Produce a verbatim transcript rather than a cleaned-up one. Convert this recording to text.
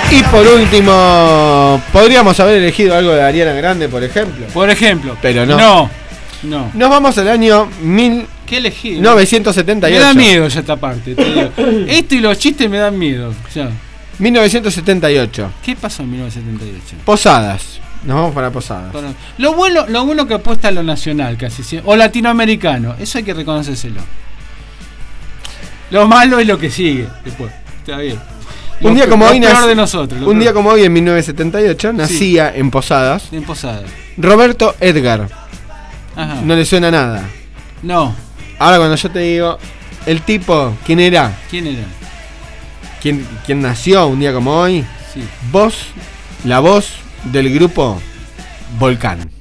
Y por último, podríamos haber elegido algo de Ariana Grande, por ejemplo. Por ejemplo. Pero no. No. No. Nos vamos al año mil novecientos setenta y ocho. Me da miedo ya esta parte, te digo. Esto y los chistes me dan miedo. Ya. mil novecientos setenta y ocho. ¿Qué pasó en mil novecientos setenta y ocho? Posadas. Nos vamos para Posadas. Bueno, lo bueno, lo bueno que apuesta a lo nacional casi siempre, o latinoamericano, eso hay que reconocérselo. Lo malo es lo que sigue después. Está bien. Un día como hoy nac- de nosotros, un día como hoy en mil novecientos setenta y ocho nacía sí. en Posadas. En Posadas. Roberto Edgar. Ajá. No le suena nada. No. Ahora cuando yo te digo el tipo, ¿quién era? ¿Quién era? ¿Quién, quién nació un día como hoy? Sí. Voz, la voz del grupo Volcán.